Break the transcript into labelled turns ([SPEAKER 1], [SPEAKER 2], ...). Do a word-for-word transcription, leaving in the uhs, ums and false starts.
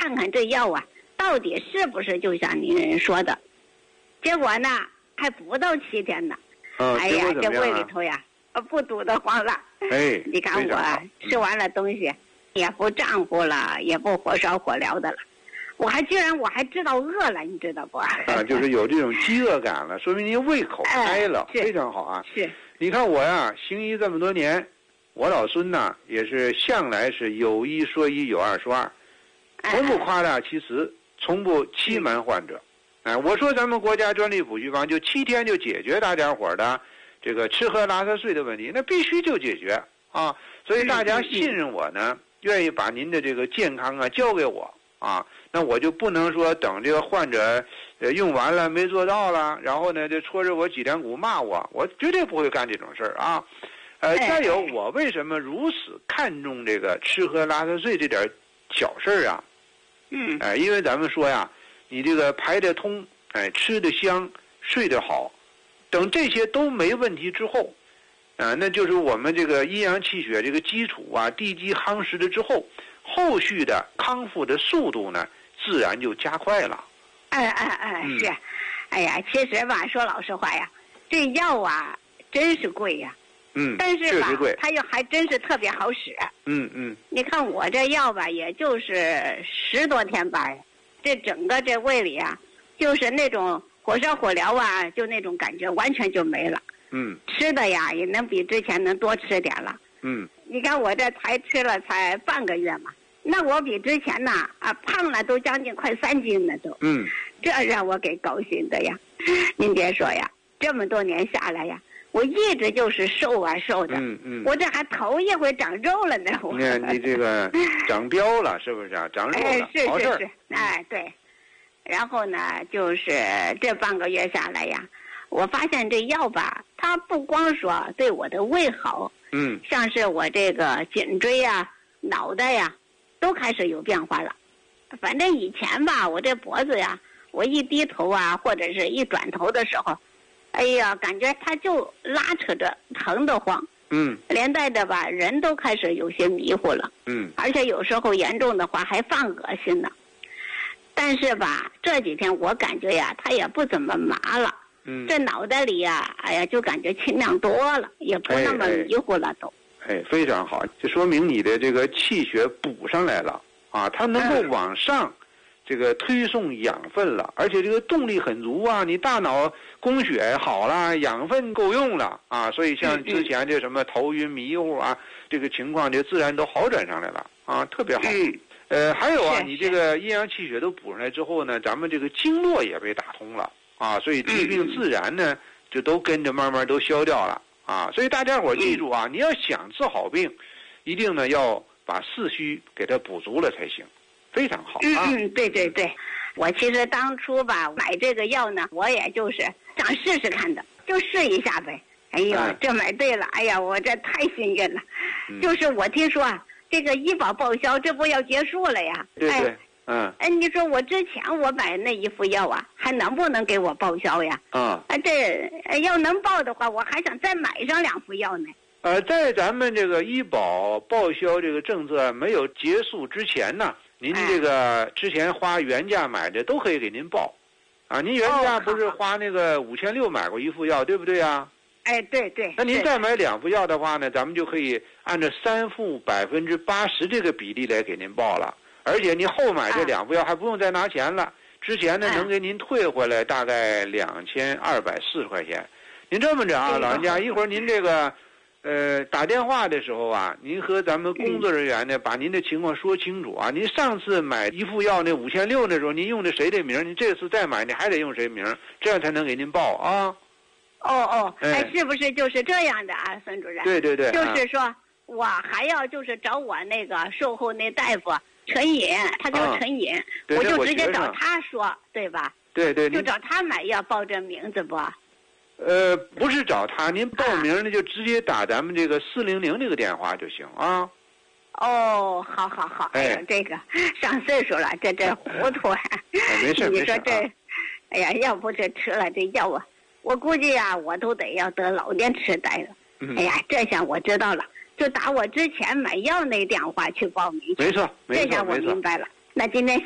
[SPEAKER 1] 看看这药啊，到底是不是就像您说的。结果呢，还不到七天呢。
[SPEAKER 2] 嗯、
[SPEAKER 1] 哎呀，这胃里
[SPEAKER 2] 啊、
[SPEAKER 1] 头呀，不堵得慌了。
[SPEAKER 2] 哎，
[SPEAKER 1] 你看我吃完了东西，也不胀乎了，也不火烧火燎的了。我还居然我还知道饿了，你知道不？
[SPEAKER 2] 啊，就是有这种饥饿感了，说明您胃口开了，
[SPEAKER 1] 哎、
[SPEAKER 2] 非常好啊。
[SPEAKER 1] 是。
[SPEAKER 2] 你看我呀，行医这么多年，我老孙呐也是向来是有一说一，有二说二，从不夸大其词，从不欺瞒患者。哎，我说咱们国家专利补虚方就七天就解决大家伙的这个吃喝拉撒睡的问题，那必须就解决啊！所以大家信任我呢，愿意把您的这个健康啊交给我啊，那我就不能说等这个患者呃用完了没做到了，然后呢就戳着我脊梁骨骂我，我绝对不会干这种事儿啊。呃，再有我为什么如此看重这个吃喝拉撒睡这点小事儿啊？
[SPEAKER 1] 嗯，
[SPEAKER 2] 哎、呃，因为咱们说呀，你这个排得通，哎，吃得香，睡得好，等这些都没问题之后，啊、呃，那就是我们这个阴阳气血这个基础啊，地基夯实了之后，后续的康复的速度呢，自然就加快了。
[SPEAKER 1] 哎哎哎，是，嗯、哎呀，其实吧，说老实话呀，这药啊，真是贵呀。
[SPEAKER 2] 嗯，
[SPEAKER 1] 但是吧，它又还真是特别好使。
[SPEAKER 2] 嗯嗯。
[SPEAKER 1] 你看我这药吧，也就是十多天吧，这整个这胃里啊，就是那种火烧火燎啊，就那种感觉完全就没了。
[SPEAKER 2] 嗯。
[SPEAKER 1] 吃的呀，也能比之前能多吃点了。
[SPEAKER 2] 嗯。
[SPEAKER 1] 你看我这才吃了才半个月嘛，那我比之前呢啊胖了都将近快三斤了都。
[SPEAKER 2] 嗯。
[SPEAKER 1] 这让我给高兴的呀！您别说呀，这么多年下来呀。我一直就是瘦啊瘦的，
[SPEAKER 2] 嗯嗯，
[SPEAKER 1] 我这还头一回长肉了呢。我
[SPEAKER 2] 你看你这个长膘了，是不是啊？长肉了，
[SPEAKER 1] 哎，是
[SPEAKER 2] 好事
[SPEAKER 1] 是是，哎对。然后呢，就是这半个月下来呀，我发现这药吧，它不光说对我的胃好，
[SPEAKER 2] 嗯，
[SPEAKER 1] 像是我这个颈椎呀、脑袋呀，都开始有变化了。反正以前吧，我这脖子呀，我一低头啊，或者是一转头的时候。哎呀，感觉他就拉扯着，疼得慌。
[SPEAKER 2] 嗯，
[SPEAKER 1] 连带着吧，人都开始有些迷糊了。
[SPEAKER 2] 嗯，
[SPEAKER 1] 而且有时候严重的话还犯恶心呢。但是吧，这几天我感觉呀，他也不怎么麻了。
[SPEAKER 2] 嗯，
[SPEAKER 1] 这脑袋里呀，哎呀，就感觉清亮多了，也不那么迷糊了都。
[SPEAKER 2] 哎，哎非常好，就说明你的这个气血补上来了啊，它能够往上。嗯这个推送养分了，而且这个动力很足啊！你大脑供血好了，养分够用了啊，所以像之前这什么头晕迷糊啊，这个情况就自然都好转上来了啊，特别好。呃，还有啊，你这个阴阳气血都补上来之后呢，咱们这个经络也被打通了啊，所以疾病自然呢就都跟着慢慢都消掉了啊。所以大家伙记住啊，你要想治好病，一定呢要把四虚给它补足了才行。非常好啊！
[SPEAKER 1] 嗯嗯，对对对，我其实当初吧买这个药呢，我也就是想试试看的，就试一下呗。哎呦，嗯、这买对了！哎呀，我这太幸运了。嗯、就是我听说啊，这个医保报销，这不要结束了呀？
[SPEAKER 2] 对对，哎、嗯。
[SPEAKER 1] 哎，你说我之前我买那一副药啊，还能不能给我报销呀？
[SPEAKER 2] 啊、
[SPEAKER 1] 嗯。啊，这要能报的话，我还想再买上两副药呢。
[SPEAKER 2] 呃，在咱们这个医保报销这个政策没有结束之前呢。您这个之前花原价买的都可以给您报，啊，您原价不是花那个五千六买过一副药，对不对啊？
[SPEAKER 1] 哎，对对。
[SPEAKER 2] 那您再买两副药的话呢，咱们就可以按照三副百分之八十这个比例来给您报了，而且您后买这两副药还不用再拿钱了，之前呢能给您退回来大概两千二百四十块钱。您这么着啊，老人家，一会儿您这个。呃，打电话的时候啊，您和咱们工作人员呢，把您的情况说清楚啊。您上次买一副药那五千六的时候，您用的谁的名？您这次再买，你还得用谁名？这样才能给您报啊。
[SPEAKER 1] 哦哦，哎，是不是就是这样的啊，孙主任？
[SPEAKER 2] 对对对，
[SPEAKER 1] 就是说、啊、我还要就是找我那个售后那大夫陈颖，他叫陈颖、啊，我就直接找他说，对吧？
[SPEAKER 2] 对对，
[SPEAKER 1] 就找他买药报这名字不？
[SPEAKER 2] 呃，不是找他，您报名呢就直接打咱们这个四零零这个电话就行啊。
[SPEAKER 1] 哦，好好好，哎呀，这个上岁数了，这这糊涂啊。
[SPEAKER 2] 哎、没事
[SPEAKER 1] 你说这，
[SPEAKER 2] 啊、
[SPEAKER 1] 哎呀，要不是吃了这药啊，我估计啊，我都得要得老年痴呆了。
[SPEAKER 2] 嗯、
[SPEAKER 1] 哎呀，这下我知道了，就打我之前买药那电话去报名去。
[SPEAKER 2] 没错，没错，
[SPEAKER 1] 这下我明白了。那今天。